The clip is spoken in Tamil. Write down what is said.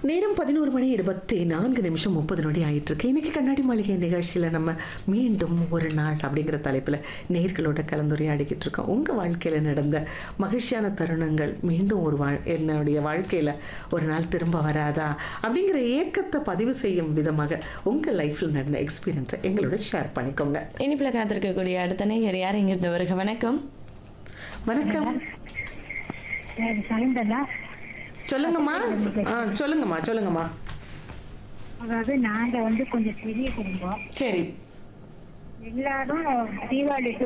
நேரம் 11:24 ஆயிட்டு இருக்கு. இன்னைக்கு கண்ணாடி மாளிகை நிகழ்ச்சியில் நம்ம மீண்டும் ஒரு நாள் அப்படிங்கிற தலைப்பில் நேர்களோட கலந்துரையாடிக்கிட்டு இருக்கோம். உங்கள் வாழ்க்கையில் நடந்த மகிழ்ச்சியான தருணங்கள் மீண்டும் என்னுடைய வாழ்க்கையில் ஒரு நாள் திரும்ப வராதா அப்படிங்கிற ஏக்கத்தை பதிவு செய்யும் விதமாக உங்கள் லைஃப்பில் நடந்த எக்ஸ்பீரியன்ஸை எங்களோட ஷேர் பண்ணிக்கோங்க. இனிப்பில் காத்திருக்கக்கூடிய அடுத்த நேயர் யார் எங்கிருந்து வருக? வணக்கம். வணக்கம், சொல்லுங்கம்மா. சொல்லுங்கம்மா. அதாவது நாங்க வந்து கொஞ்சம் பெரிய குடும்பம். சரி. எல்லாரும் தீபாவளி